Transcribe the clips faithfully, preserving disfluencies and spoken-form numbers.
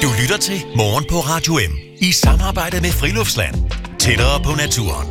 Du lytter til Morgen på Radio M i samarbejde med Friluftsland. Tættere på naturen.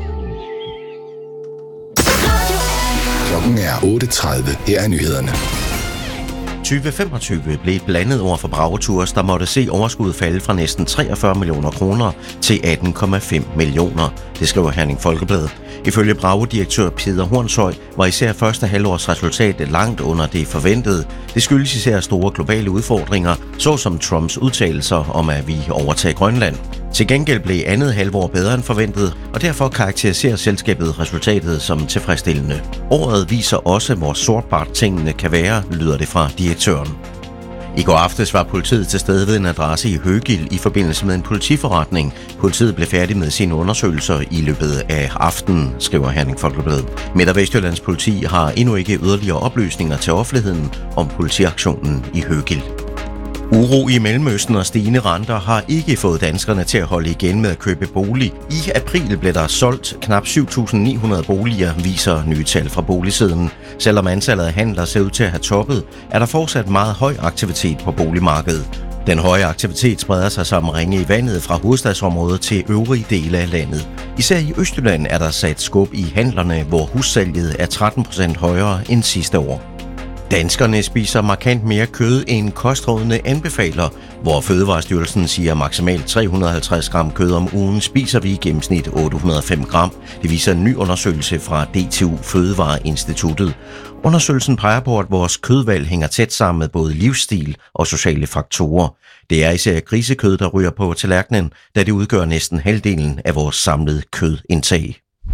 Klokken er otte tredive. Her er nyhederne. tyve femogtyve blev et blandet år for Bravo Tours, der måtte se overskuddet falde fra næsten treogfyrre millioner kroner til atten komma fem millioner. Det skriver Herning Folkeblad. Ifølge Bravo-direktør Peter Hornshøj var især første halvårs resultat langt under det forventede. Det skyldes især store globale udfordringer, såsom Trumps udtalelser om, at vi overtager Grønland. Til gengæld blev andet halvår bedre end forventet, og derfor karakteriserer selskabet resultatet som tilfredsstillende. Året viser også, hvor sårbart tingene kan være, lyder det fra direktøren. I går aftes var politiet til stede ved en adresse i Høgild i forbindelse med en politiforretning. Politiet blev færdig med sine undersøgelser i løbet af aftenen, skriver Herning Folkeblad. Midt- og Vestjyllands politi har endnu ikke yderligere oplysninger til offentligheden om politiaktionen i Høgild. Uro i Mellemøsten og stigende renter har ikke fået danskerne til at holde igen med at købe bolig. I april blev der solgt knap syv tusind ni hundrede boliger, viser nye tal fra boligsiden. Selvom antallet af handler ser ud til at have toppet, er der fortsat meget høj aktivitet på boligmarkedet. Den høje aktivitet spreder sig som ringe i vandet fra hovedstadsområdet til øvrige dele af landet. Især i Østjylland er der sat skub i handlerne, hvor hussalget er tretten procent højere end sidste år. Danskerne spiser markant mere kød end kostrådene anbefaler, hvor Fødevarestyrelsen siger maksimalt tre hundrede og halvtreds gram kød om ugen, spiser vi i gennemsnit otte hundrede og fem gram. Det viser en ny undersøgelse fra D T U Fødevareinstituttet. Undersøgelsen peger på, at vores kødvalg hænger tæt sammen med både livsstil og sociale faktorer. Det er især grisekød, der ryger på tallerkenen, da det udgør næsten halvdelen af vores samlede kødindtag.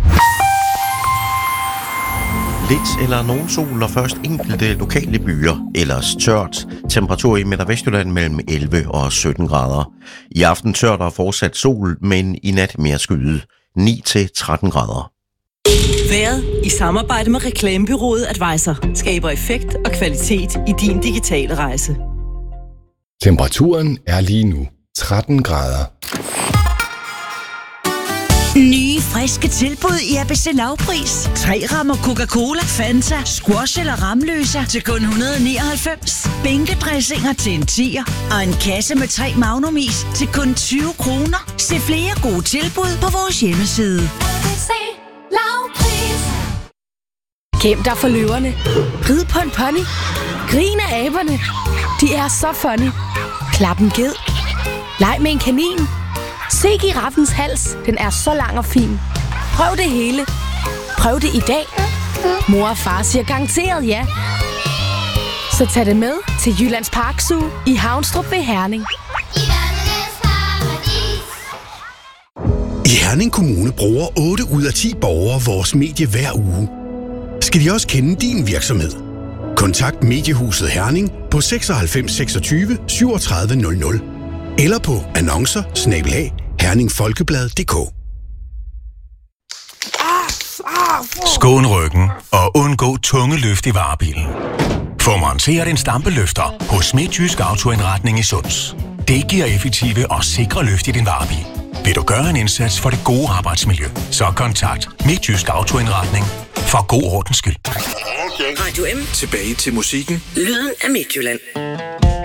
Lidt eller nogen sol og først enkelte lokale byer, ellers tørt. Temperatur i Midt- og Vestjylland mellem elleve og sytten grader. I aften tørt og fortsat sol, men i nat mere skyet. ni til tretten grader. Været i samarbejde med reklamebureauet Advisor skaber effekt og kvalitet i din digitale rejse. Temperaturen er lige nu tretten grader. Nye, friske tilbud i A B C Lavpris. Tre rammer Coca-Cola, Fanta, squash eller ramløser til kun et hundrede og nioghalvfems. Bænkedressinger til en tier. Og en kasse med tre Magnumis til kun tyve kroner. Se flere gode tilbud på vores hjemmeside. A B C Lavpris. Gem dig for løverne. Rid på en pony. Grin af aberne. De er så funny. Klap en ged. Leg med en kanin. Se giraffens hals, den er så lang og fin. Prøv det hele. Prøv det i dag. Mor og far siger garanteret ja. Så tag det med til Jyllands Park Zoo i Havnstrup ved Herning. I Herning Kommune bruger otte ud af ti borgere vores medie hver uge. Skal de også kende din virksomhed? Kontakt Mediehuset Herning på seksoghalvfems seksogtyve syvogtredive nul nul eller på annoncer snabel-a herningfolkeblad punktum d k. Skån ryggen og undgå tunge løft i varebilen. Få monteret en stampeløfter hos Midtjysk Autoindretning i Sunds. Det giver effektive og sikre løft i din varebil. Vil du gøre en indsats for det gode arbejdsmiljø, så kontakt Midtjysk Autoindretning for god ordens skyld. Radio M. Tilbage til musikken. Lyden af Midtjylland.